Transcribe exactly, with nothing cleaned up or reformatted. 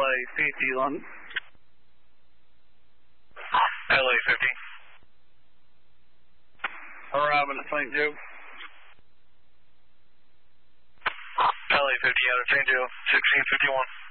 A fifty, London. L A fifty. Arriving at Saint Joe. L A fifty out of Saint Joe, sixteen fifty-one.